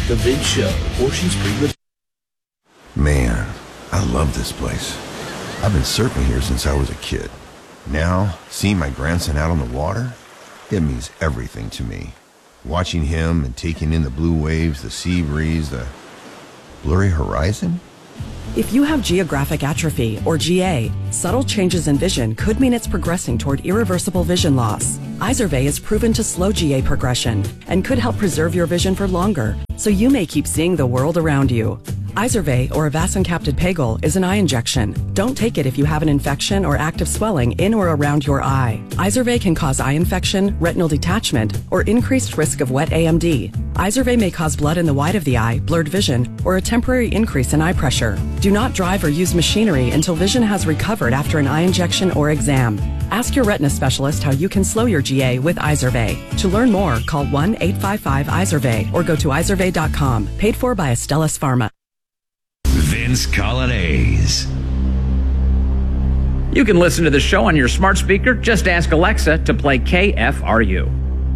The Vid Show, Ocean Spring. Man, I love this place. I've been surfing here since I was a kid. Now, seeing my grandson out on the water, it means everything to me. Watching him and taking in the blue waves, the sea breeze, the blurry horizon. If you have geographic atrophy, or GA, subtle changes in vision could mean it's progressing toward irreversible vision loss. Izervay is proven to slow GA progression and could help preserve your vision for longer, so you may keep seeing the world around you. Izervay, or avacincaptad pegol, is an eye injection. Don't take it if you have an infection or active swelling in or around your eye. Izervay can cause eye infection, retinal detachment, or increased risk of wet AMD. Izervay may cause blood in the white of the eye, blurred vision, or a temporary increase in eye pressure. Do not drive or use machinery until vision has recovered after an eye injection or exam. Ask your retina specialist how you can slow your GA with Izervay. To learn more, call 1-855-IZERVAY or go to izervay.com. Paid for by Astellas Pharma. Vince Colonnese. You can listen to the show on your smart speaker. Just ask Alexa to play KFRU.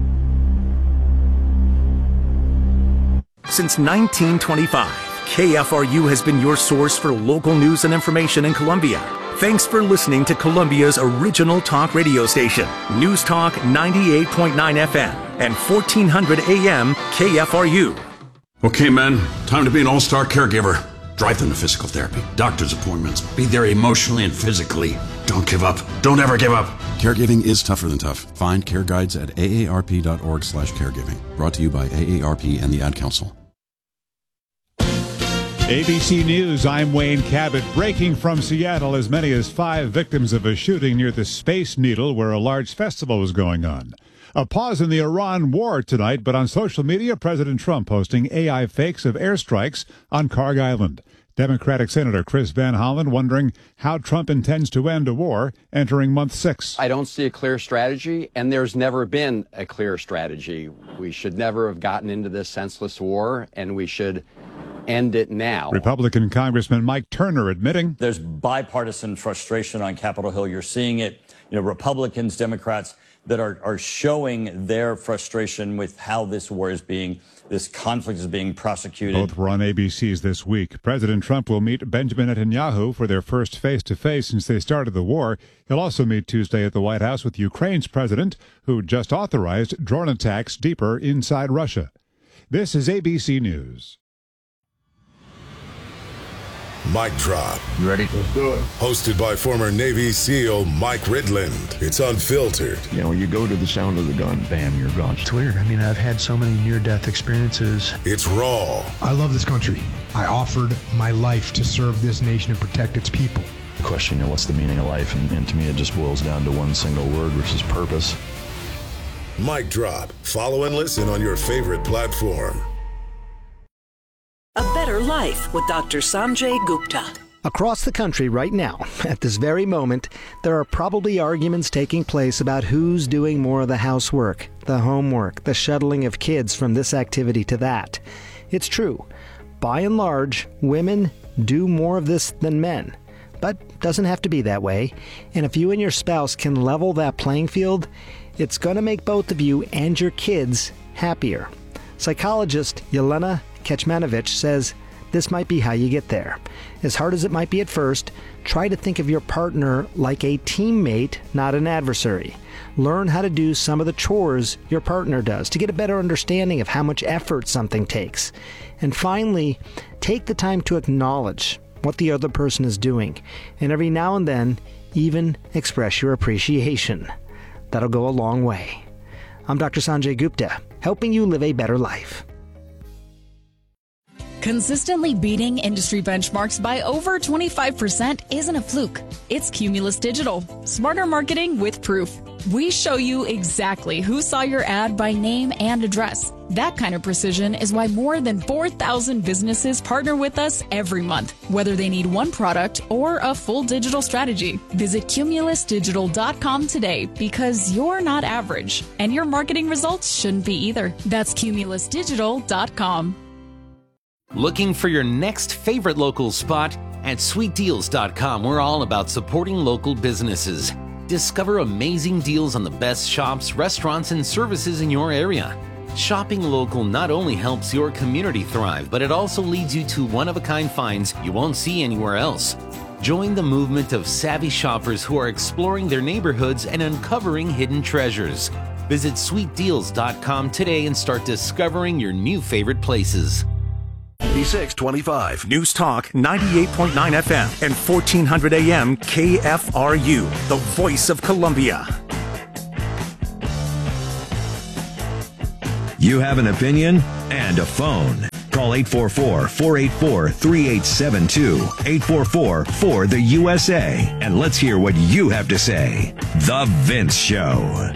Since 1925, KFRU has been your source for local news and information in Columbia. Thanks for listening to Columbia's original talk radio station, News Talk 98.9 FM and 1400 AM KFRU. Okay, men, time to be an all-star caregiver. Drive them to physical therapy, doctor's appointments. Be there emotionally and physically. Don't give up. Don't ever give up. Caregiving is tougher than tough. Find care guides at aarp.org/caregiving. Brought to you by AARP and the Ad Council. ABC News, I'm Wayne Cabot. Breaking from Seattle, as many as 5 victims of a shooting near the Space Needle where a large festival was going on. A pause in the Iran war tonight, but on social media, President Trump posting AI fakes of airstrikes on Karg Island. Democratic Senator Chris Van Hollen wondering how Trump intends to end a war entering month 6. I don't see a clear strategy, and there's never been a clear strategy. We should never have gotten into this senseless war, and we should end it now. Republican Congressman Mike Turner admitting there's bipartisan frustration on Capitol Hill. You're seeing it, Republicans, Democrats that are showing their frustration with how this conflict is being prosecuted. Both were on ABC's this week. President Trump will meet Benjamin Netanyahu for their first face-to-face since they started the war. He'll also meet Tuesday at the White House with Ukraine's president, who just authorized drone attacks deeper inside Russia. This is ABC News. Mic Drop. You ready? Let's do it. Hosted by former Navy SEAL Mike Ridland. It's unfiltered. You go to the sound of the gun, bam, you're gone. It's weird. I've had so many near-death experiences. It's raw. I love this country. I offered my life to serve this nation and protect its people. The question, what's the meaning of life? And to me, it just boils down to one single word, which is purpose. Mic Drop. Follow and listen on your favorite platform. A Better Life with Dr. Sanjay Gupta. Across the country right now, at this very moment, there are probably arguments taking place about who's doing more of the housework, the homework, the shuttling of kids from this activity to that. It's true. By and large, women do more of this than men. But doesn't have to be that way. And if you and your spouse can level that playing field, it's going to make both of you and your kids happier. Psychologist Yelena Kecmanovic says this might be how you get there. As hard as it might be at first, try to think of your partner like a teammate, not an adversary. Learn how to do some of the chores your partner does to get a better understanding of how much effort something takes. And finally, take the time to acknowledge what the other person is doing, and every now and then, even express your appreciation. That'll go a long way. I'm Dr. Sanjay Gupta, helping you live a better life. Consistently beating industry benchmarks by over 25% isn't a fluke. It's Cumulus Digital. Smarter marketing with proof. We show you exactly who saw your ad by name and address. That kind of precision is why more than 4,000 businesses partner with us every month, whether they need one product or a full digital strategy. Visit cumulusdigital.com today because you're not average, and your marketing results shouldn't be either. That's cumulusdigital.com. Looking for your next favorite local spot? At sweetdeals.com, we're all about supporting local businesses. Discover amazing deals on the best shops, restaurants, and services in your area. Shopping local not only helps your community thrive, but it also leads you to one-of-a-kind finds you won't see anywhere else. Join the movement of savvy shoppers who are exploring their neighborhoods and uncovering hidden treasures. Visit sweetdeals.com today and start discovering your new favorite places. 2625. News Talk 98.9 FM and 1400 AM KFRU, the voice of Columbia. You have an opinion and a phone. Call 844-484-3872. 844-4-THE-USA. And let's hear what you have to say. The Vince Show.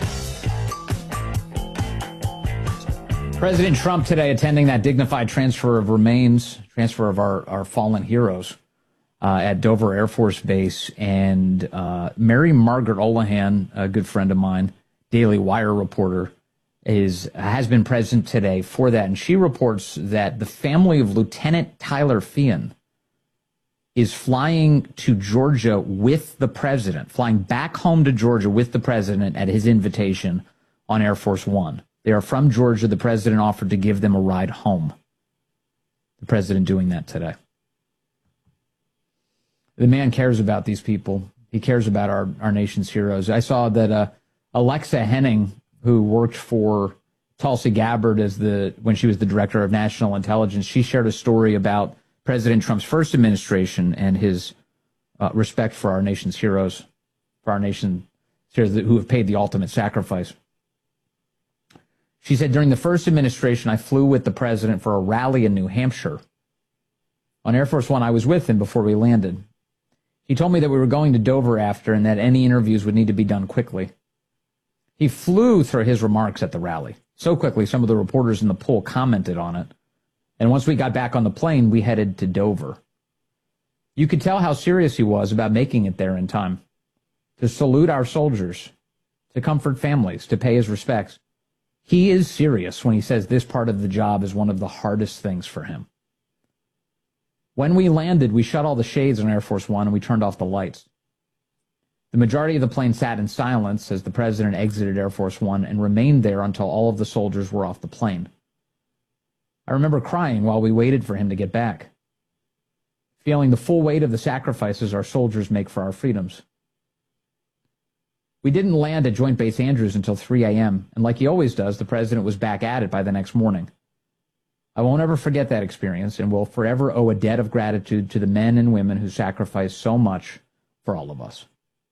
President Trump today attending that dignified transfer of remains, transfer of our fallen heroes at Dover Air Force Base. And Mary Margaret Olohan, a good friend of mine, Daily Wire reporter, has been present today for that. And she reports that the family of Lieutenant Tyler Feehan is flying to Georgia with the president, flying back home to Georgia with the president at his invitation on Air Force One. They are from Georgia. The president offered to give them a ride home. The president doing that today. The man cares about these people. He cares about our nation's heroes. I saw that Alexa Henning, who worked for Tulsi Gabbard when she was the director of national intelligence, she shared a story about President Trump's first administration and his respect for our nation's heroes, for our nation who have paid the ultimate sacrifice. She said, during the first administration, I flew with the president for a rally in New Hampshire. On Air Force One, I was with him before we landed. He told me that we were going to Dover after and that any interviews would need to be done quickly. He flew through his remarks at the rally so quickly, some of the reporters in the pool commented on it. And once we got back on the plane, we headed to Dover. You could tell how serious he was about making it there in time, to salute our soldiers, to comfort families, to pay his respects. He is serious when he says this part of the job is one of the hardest things for him. When we landed, we shut all the shades on Air Force One and we turned off the lights. The majority of the plane sat in silence as the president exited Air Force One and remained there until all of the soldiers were off the plane. I remember crying while we waited for him to get back, feeling the full weight of the sacrifices our soldiers make for our freedoms. We didn't land at Joint Base Andrews until 3 a.m., and like he always does, the president was back at it by the next morning. I won't ever forget that experience and will forever owe a debt of gratitude to the men and women who sacrificed so much for all of us.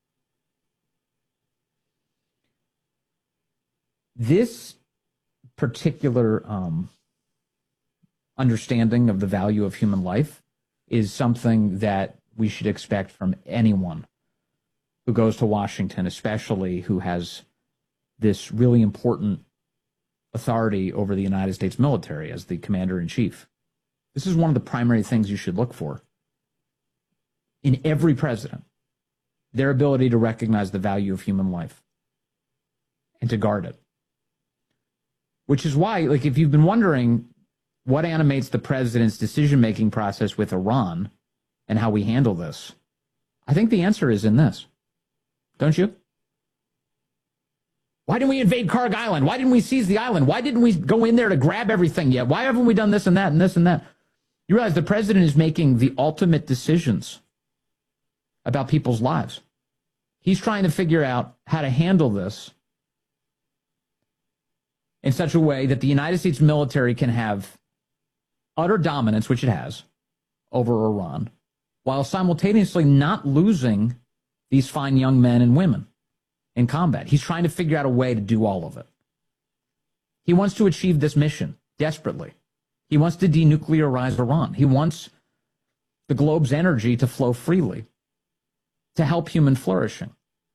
This particular understanding of the value of human life is something that we should expect from anyone who goes to Washington, especially who has this really important authority over the United States military as the commander-in-chief. This is one of the primary things you should look for in every president, their ability to recognize the value of human life and to guard it. Which is why, like, if you've been wondering what animates the president's decision-making process with Iran and how we handle this, I think the answer is in this. Don't you? Why didn't we invade Karg Island? Why didn't we seize the island? Why didn't we go in there to grab everything yet? Why haven't we done this and that and this and that? You realize the president is making the ultimate decisions about people's lives. He's trying to figure out how to handle this in such a way that the United States military can have utter dominance, which it has, over Iran, while simultaneously not losing these fine young men and women in combat. He's trying to figure out a way to do all of it. He wants to achieve this mission desperately. He wants to denuclearize Iran. He wants the globe's energy to flow freely to help human flourishing.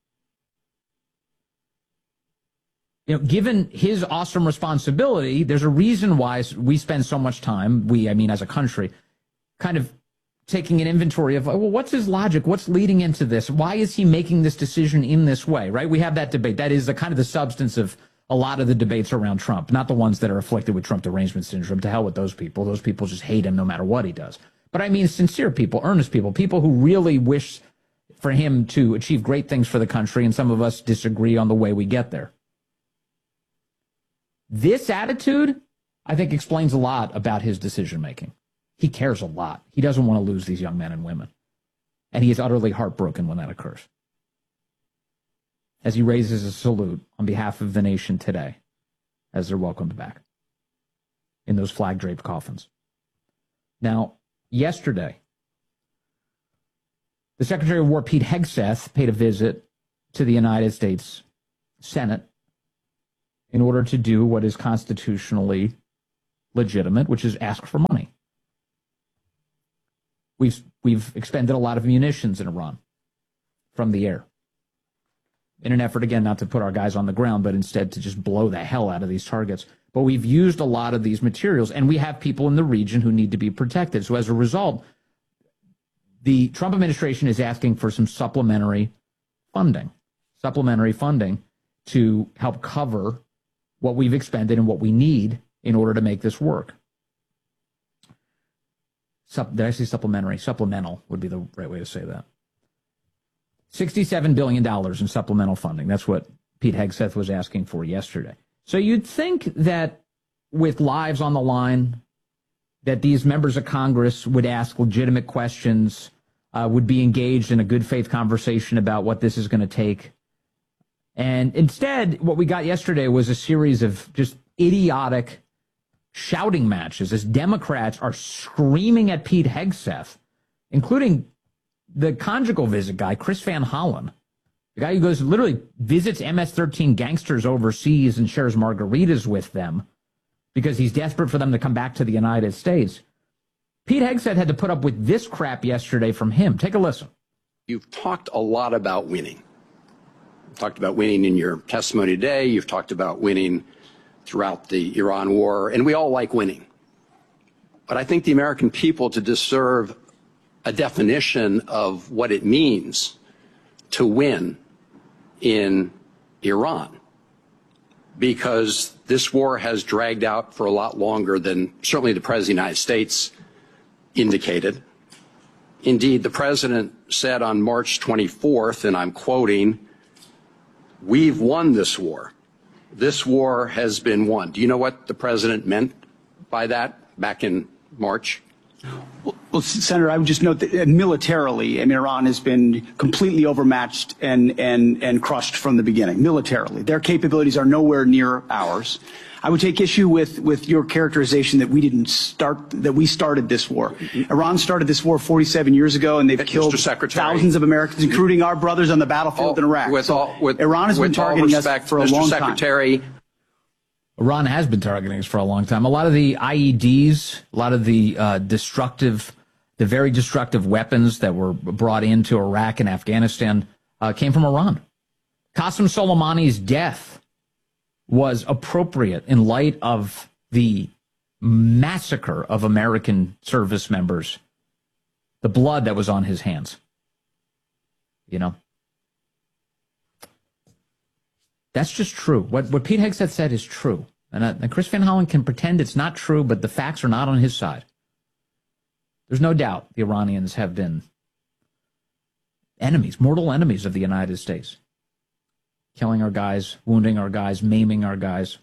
You know, given his awesome responsibility, there's a reason why we spend so much time, I mean as a country, kind of taking an inventory of, well, what's his logic? What's leading into this? Why is he making this decision in this way, right? We have that debate. That is the kind of the substance of a lot of the debates around Trump, not the ones that are afflicted with Trump derangement syndrome. To hell with those people. Those people just hate him no matter what he does. But I mean sincere people, earnest people, people who really wish for him to achieve great things for the country, and some of us disagree on the way we get there. This attitude, I think, explains a lot about his decision-making. He cares a lot. He doesn't want to lose these young men and women. And he is utterly heartbroken when that occurs. As he raises a salute on behalf of the nation today, as they're welcomed back in those flag-draped coffins. Now, yesterday, the Secretary of War, Pete Hegseth, paid a visit to the United States Senate in order to do what is constitutionally legitimate, which is ask for money. We've expended a lot of munitions in Iran from the air in an effort, again, not to put our guys on the ground, but instead to just blow the hell out of these targets. But we've used a lot of these materials, and we have people in the region who need to be protected. So as a result, the Trump administration is asking for some supplementary funding to help cover what we've expended and what we need in order to make this work. Did I say supplementary? Supplemental would be the right way to say that. $67 billion in supplemental funding. That's what Pete Hegseth was asking for yesterday. So you'd think that with lives on the line, that these members of Congress would ask legitimate questions, would be engaged in a good faith conversation about what this is going to take. And instead, what we got yesterday was a series of just idiotic shouting matches as Democrats are screaming at Pete Hegseth, including the conjugal visit guy, Chris Van Hollen, the guy who goes literally visits MS-13 gangsters overseas and shares margaritas with them because he's desperate for them to come back to the United States. Pete Hegseth had to put up with this crap yesterday from him. Take a listen. You've talked a lot about winning. You've talked about winning in your testimony today. You've talked about winning throughout the Iran war, and we all like winning. But I think the American people deserve a definition of what it means to win in Iran, because this war has dragged out for a lot longer than certainly the President of the United States indicated. Indeed, the President said on March 24th, and I'm quoting, "We've won this war. This war has been won." Do you know what the President meant by that back in March? Well, Senator, I would just note that militarily, I mean, Iran has been completely overmatched and crushed from the beginning, militarily. Their capabilities are nowhere near ours. I would take issue with your characterization that we started this war. Iran started this war 47 years ago, and they've killed thousands of Americans, including our brothers on the battlefield in Iraq. Iran has been targeting us for a long time. Iran has been targeting us for a long time. A lot of the IEDs, a lot of the very destructive weapons that were brought into Iraq and Afghanistan came from Iran. Qasem Soleimani's death was appropriate in light of the massacre of American service members, the blood that was on his hands. You know? That's just true. What Pete Hegseth said is true. And Chris Van Hollen can pretend it's not true, but the facts are not on his side. There's no doubt the Iranians have been enemies, mortal enemies of the United States. Killing our guys, wounding our guys, maiming our guys.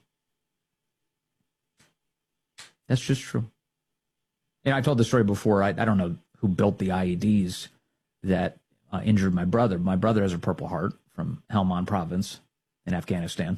That's just true. I told the story before. I don't know who built the IEDs that injured my brother. My brother has a Purple Heart from Helmand Province in Afghanistan.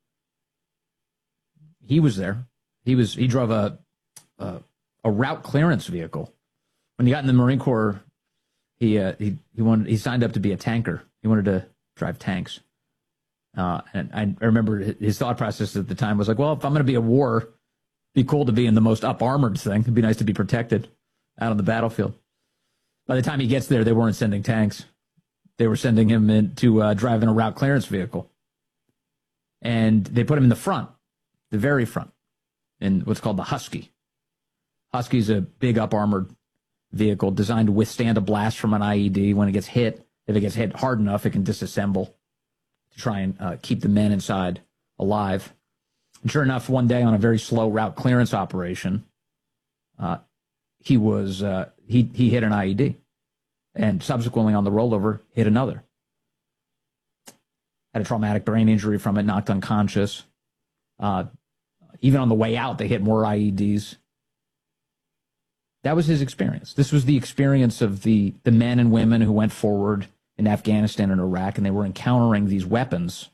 He was there. He drove a route clearance vehicle. When he got in the Marine Corps, he signed up to be a tanker. He wanted to drive tanks. And I remember his thought process at the time was like, well, if I'm going to be at war, it'd be cool to be in the most up-armored thing. It'd be nice to be protected out on the battlefield. By the time he gets there, they weren't sending tanks. They were sending him in to drive in a route clearance vehicle. And they put him in the front, the very front, in what's called the Husky. Husky's a big up-armored vehicle designed to withstand a blast from an IED. When it gets hit, if it gets hit hard enough, it can disassemble to try and keep the men inside alive. And sure enough, one day on a very slow route clearance operation, he hit an IED, and subsequently on the rollover hit another. Had a traumatic brain injury from it, knocked unconscious. Even on the way out, they hit more IEDs. That was his experience. This was the experience of the men and women who went forward in Afghanistan and Iraq, and they were encountering these weapons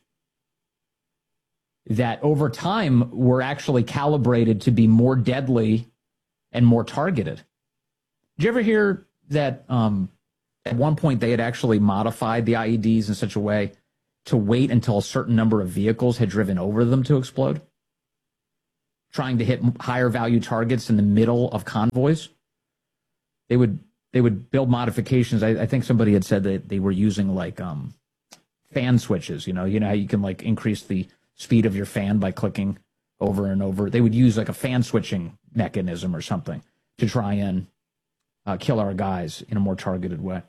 that over time were actually calibrated to be more deadly and more targeted. Did you ever hear that at one point they had actually modified the IEDs in such a way to wait until a certain number of vehicles had driven over them to explode, trying to hit higher value targets in the middle of convoys? They would build modifications. I think somebody had said that they were using like fan switches. You know how you can like increase the speed of your fan by clicking over and over. They would use like a fan switching mechanism or something to try and kill our guys in a more targeted way.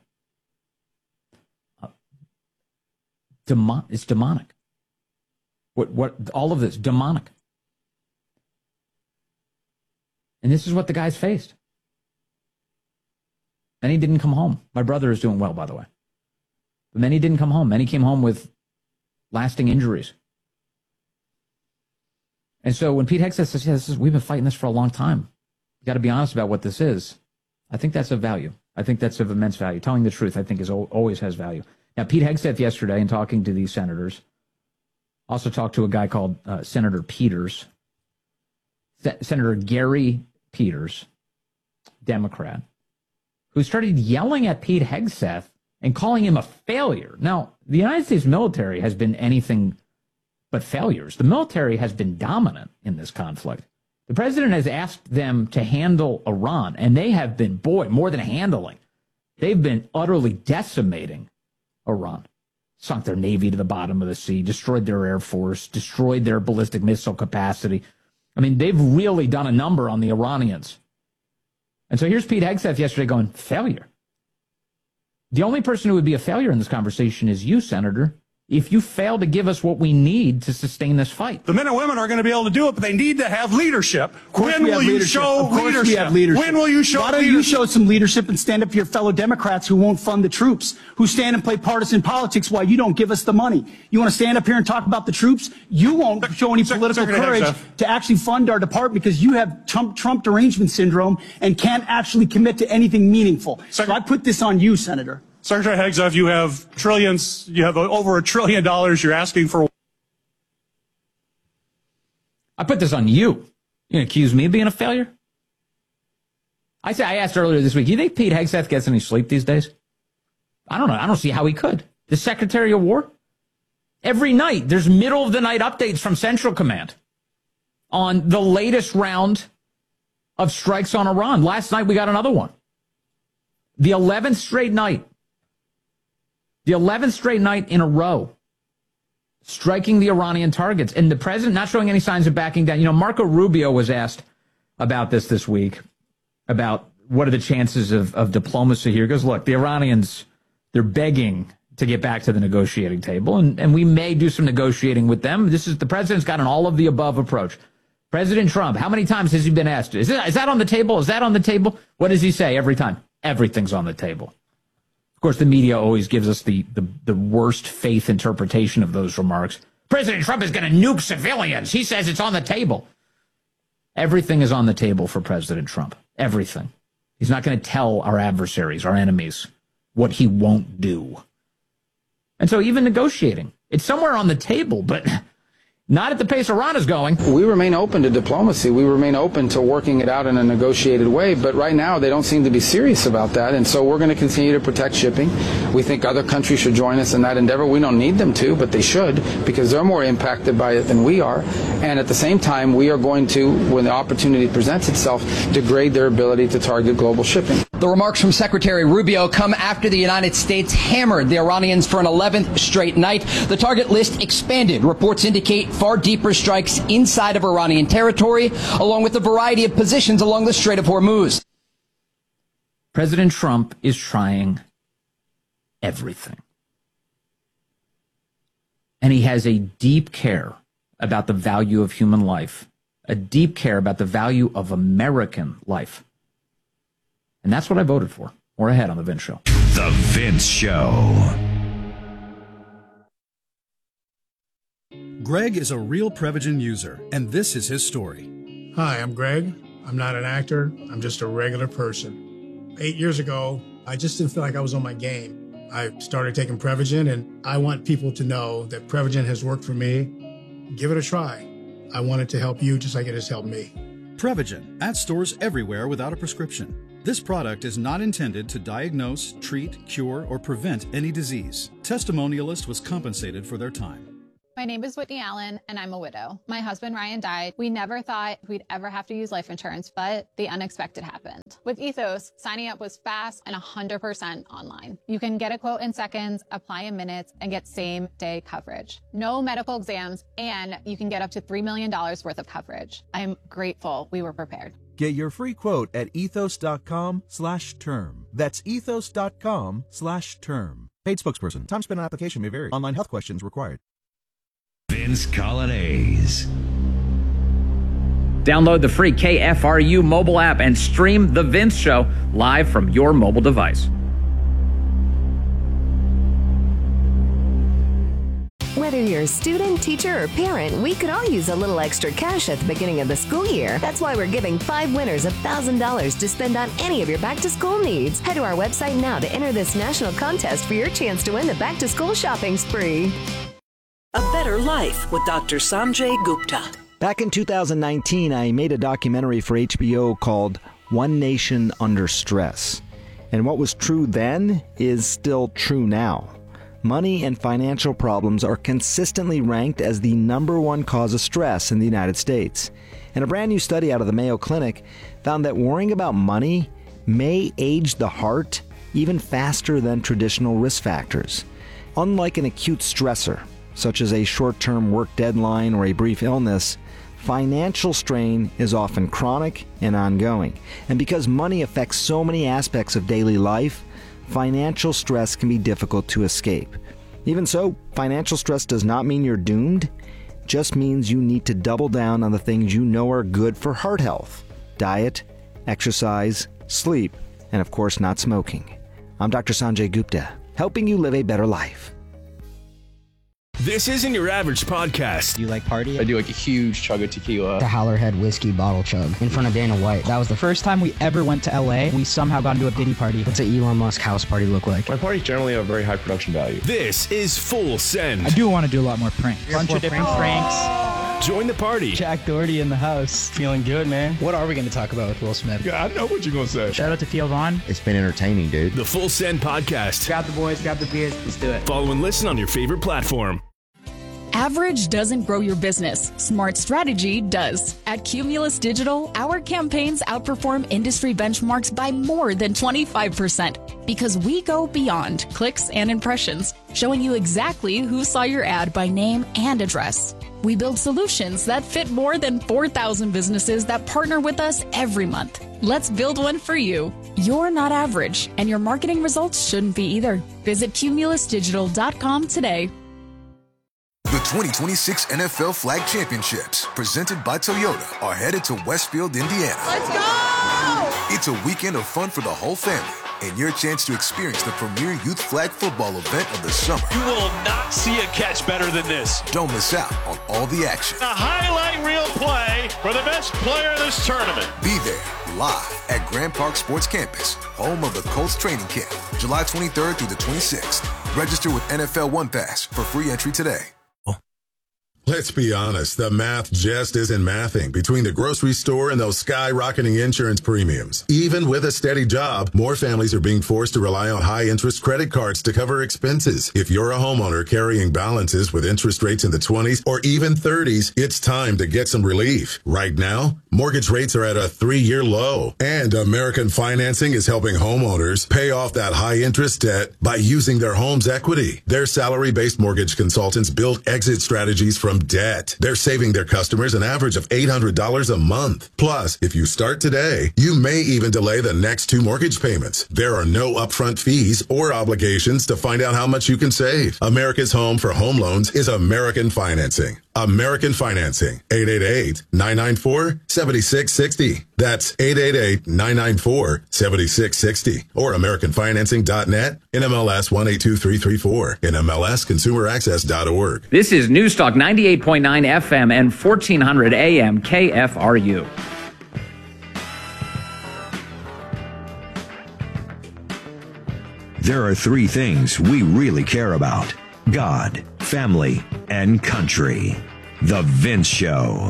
It's demonic. What all of this demonic. And this is what the guys faced. Many didn't come home. My brother is doing well, by the way. But many didn't come home. Many came home with lasting injuries. And so when Pete Hegseth says, we've been fighting this for a long time, you got to be honest about what this is. I think that's of value. I think that's of immense value. Telling the truth, I think, always has value. Now, Pete Hegseth yesterday, in talking to these senators, also talked to a guy called Senator Peters, Senator Gary Peters, Democrat, who started yelling at Pete Hegseth and calling him a failure. Now, the United States military has been anything but failures. The military has been dominant in this conflict. The president has asked them to handle Iran, and they have been, more than handling. They've been utterly decimating Iran. Sunk their navy to the bottom of the sea, destroyed their air force, destroyed their ballistic missile capacity. I mean, they've really done a number on the Iranians. And so here's Pete Hegseth yesterday going, failure. The only person who would be a failure in this conversation is you, Senator, if you fail to give us what we need to sustain this fight. The men and women are going to be able to do it, but they need to have leadership. When will you show leadership? When will you show leadership? Why don't you show some leadership and stand up to your fellow Democrats who won't fund the troops, who stand and play partisan politics while you don't give us the money? You want to stand up here and talk about the troops? You won't show any political courage to actually fund our department because you have Trump derangement syndrome and can't actually commit to anything meaningful. So I put this on you, Senator. Secretary Hegseth, you have trillions, you have over $1 trillion you're asking for. I put this on you. You're going to accuse me of being a failure? I asked earlier this week, do you think Pete Hegseth gets any sleep these days? I don't know. I don't see how he could. The Secretary of War? Every night, there's middle of the night updates from Central Command on the latest round of strikes on Iran. Last night, we got another one. The 11th straight night. The 11th straight night in a row, striking the Iranian targets. And the president not showing any signs of backing down. You know, Marco Rubio was asked about this week, about what are the chances of diplomacy here. He goes, look, the Iranians, they're begging to get back to the negotiating table, and we may do some negotiating with them. The president's got an all-of-the-above approach. President Trump, how many times has he been asked, is that on the table? Is that on the table? What does he say every time? Everything's on the table. Of course, the media always gives us the worst faith interpretation of those remarks. President Trump is going to nuke civilians. He says it's on the table. Everything is on the table for President Trump. Everything. He's not going to tell our adversaries, our enemies, what he won't do. And so even negotiating, it's somewhere on the table, but not at the pace Iran is going. We remain open to diplomacy. We remain open to working it out in a negotiated way. But right now, they don't seem to be serious about that. And so we're going to continue to protect shipping. We think other countries should join us in that endeavor. We don't need them to, but they should, because they're more impacted by it than we are. And at the same time, we are going to, when the opportunity presents itself, degrade their ability to target global shipping. The remarks from Secretary Rubio come after the United States hammered the Iranians for an 11th straight night. The target list expanded. Reports indicate far deeper strikes inside of Iranian territory, along with a variety of positions along the Strait of Hormuz. President Trump is trying everything. And he has a deep care about the value of human life, a deep care about the value of American life. And that's what I voted for. More ahead on The Vince Show. The Vince Show. Greg is a real Prevagen user, and this is his story. Hi, I'm Greg. I'm not an actor. I'm just a regular person. 8 years ago, I just didn't feel like I was on my game. I started taking Prevagen, and I want people to know that Prevagen has worked for me. Give it a try. I want it to help you just like it has helped me. Prevagen, at stores everywhere without a prescription. This product is not intended to diagnose, treat, cure, or prevent any disease. Testimonialist was compensated for their time. My name is Whitney Allen, and I'm a widow. My husband, Ryan, died. We never thought we'd ever have to use life insurance, but the unexpected happened. With Ethos, signing up was fast and 100% online. You can get a quote in seconds, apply in minutes, and get same-day coverage. No medical exams, and you can get up to $3 million worth of coverage. I'm grateful we were prepared. Get your free quote at ethos.com/term. That's ethos.com/term. Paid spokesperson. Time spent on application may vary. Online health questions required. Vince Colonnese. Download the free KFRU mobile app and stream The Vince Show live from your mobile device. Whether you're a student, teacher, or parent, we could all use a little extra cash at the beginning of the school year. That's why we're giving 5 winners $1,000 to spend on any of your back-to-school needs. Head to our website now to enter this national contest for your chance to win the back-to-school shopping spree. A Better Life with Dr. Sanjay Gupta. Back in 2019, I made a documentary for HBO called One Nation Under Stress. And what was true then is still true now. Money and financial problems are consistently ranked as the #1 cause of stress in the United States. And a brand new study out of the Mayo Clinic found that worrying about money may age the heart even faster than traditional risk factors. Unlike an acute stressor, such as a short-term work deadline or a brief illness, financial strain is often chronic and ongoing. And because money affects so many aspects of daily life, financial stress can be difficult to escape. Even so, financial stress does not mean you're doomed. It just means you need to double down on the things you know are good for heart health: diet, exercise, sleep, and of course not smoking. I'm Dr. Sanjay Gupta, helping you live a better life. This isn't your average podcast. Do you like party? I do like a huge chug of tequila. The Howlerhead whiskey bottle chug in front of Dana White. That was the first time we ever went to LA. We somehow got into a Diddy party. What's an Elon Musk house party look like? My parties generally have very high production value. This is Full Send. I do want to do a lot more pranks. Bunch of different pranks. Join the party. Jack Doherty in the house. Feeling good, man. What are we going to talk about with Will Smith? Yeah, I know what you're going to say. Shout out to Theo Vaughn. It's been entertaining, dude. The Full Send podcast. Grab the boys, grab the beers. Let's do it. Follow and listen on your favorite platform. Average doesn't grow your business. Smart strategy does. At Cumulus Digital, our campaigns outperform industry benchmarks by more than 25% because we go beyond clicks and impressions, showing you exactly who saw your ad by name and address. We build solutions that fit more than 4,000 businesses that partner with us every month. Let's build one for you. You're not average, and your marketing results shouldn't be either. Visit cumulusdigital.com today. The 2026 NFL Flag Championships, presented by Toyota, are headed to Westfield, Indiana. Let's go! It's a weekend of fun for the whole family and your chance to experience the premier youth flag football event of the summer. You will not see a catch better than this. Don't miss out on all the action. A highlight reel play for the best player of this tournament. Be there live at Grand Park Sports Campus, home of the Colts training camp, July 23rd through the 26th. Register with NFL One Pass for free entry today. Let's be honest, the math just isn't mathing between the grocery store and those skyrocketing insurance premiums. Even with a steady job, more families are being forced to rely on high-interest credit cards to cover expenses. If you're a homeowner carrying balances with interest rates in the 20s or even 30s, it's time to get some relief. Right now, mortgage rates are at a 3-year low, and American Financing is helping homeowners pay off that high-interest debt by using their home's equity. Their salary-based mortgage consultants build exit strategies from debt. They're saving their customers an average of $800 a month. Plus, if you start today, you may even delay the next 2 mortgage payments. There are no upfront fees or obligations to find out how much you can save. America's home for home loans is American Financing. American Financing, 888-994-7660. That's 888-994-7660. Or AmericanFinancing.net, NMLS 182334, NMLSConsumerAccess.org. This is Newstalk 98.9 FM and 1400 AM KFRU. There are three things we really care about: God, family, and country. The Vince Show.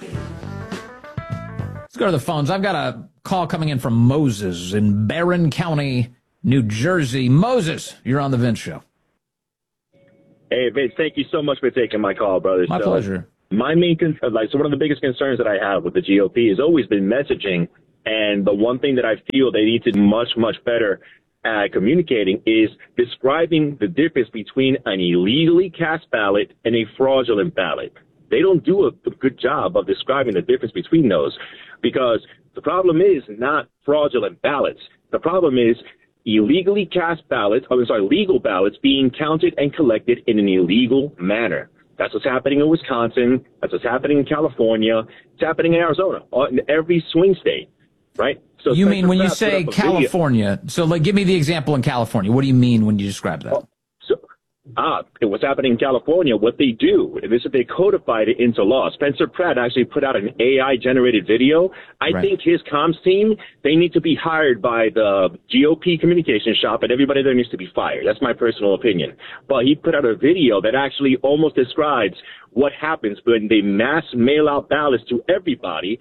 Let's go to the phones. I've got a call coming in from Moses in Barron County, New Jersey. Moses, you're on the Vince Show. Hey, Vince, thank you so much for taking my call, brother. My pleasure. My main so one of the biggest concerns that I have with the GOP has always been messaging, and the one thing that I feel they need to do much, much better at communicating is describing the difference between an illegally cast ballot and a fraudulent ballot. They don't do a good job of describing the difference between those, because the problem is not fraudulent ballots. The problem is illegally cast ballots, legal ballots being counted and collected in an illegal manner. That's what's happening in Wisconsin. That's what's happening in California. It's happening in Arizona, in every swing state, right? So you mean when you say California, so give me the example in California. What do you mean when you describe that? What's happening in California, what they do, they codified it into law. Spencer Pratt actually put out an AI-generated video. I think his comms team, they need to be hired by the GOP communication shop, and everybody there needs to be fired. That's my personal opinion. But he put out a video that actually almost describes what happens when they mass mail out ballots to everybody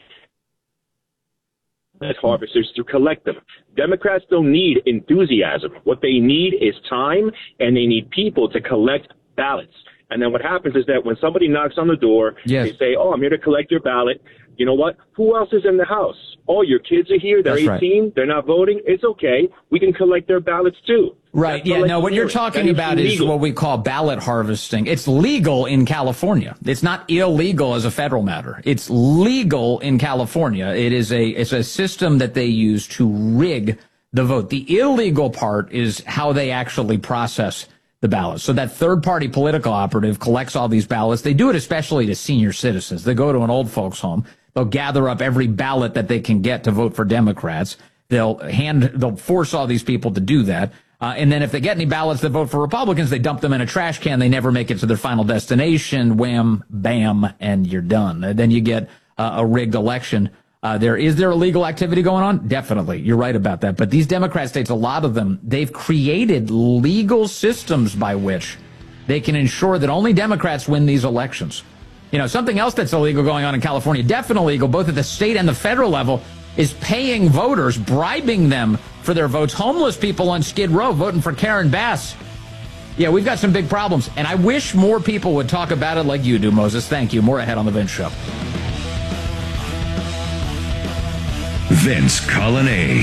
as harvesters to collect them. Democrats don't need enthusiasm. What they need is time, and they need people to collect ballots. And then what happens is that when somebody knocks on the door, they say, oh, I'm here to collect your ballot. You know what? Who else is in the house? Oh, your kids are here. They're 18. They're not voting. It's okay. We can collect their ballots too. Right. Yeah. No, what you're talking about is what we call ballot harvesting. It's legal in California. It's not illegal as a federal matter. It's legal in California. It's a system that they use to rig the vote. The illegal part is how they actually process the ballots. So that third-party political operative collects all these ballots. They do it especially to senior citizens. They go to an old folks' home. They'll gather up every ballot that they can get to vote for Democrats. They'll force all these people to do that. And then if they get any ballots that vote for Republicans, they dump them in a trash can. They never make it to their final destination. Wham, bam, and you're done. And then you get a rigged election. Is there illegal activity going on? Definitely. You're right about that. But these Democrat states, a lot of them, they've created legal systems by which they can ensure that only Democrats win these elections. You know, something else that's illegal going on in California, definitely illegal, both at the state and the federal level, is paying voters, bribing them for their votes. Homeless people on Skid Row voting for Karen Bass. Yeah, we've got some big problems, and I wish more people would talk about it like you do, Moses. Thank you. More ahead on The Vince Show. Vince Colonnade.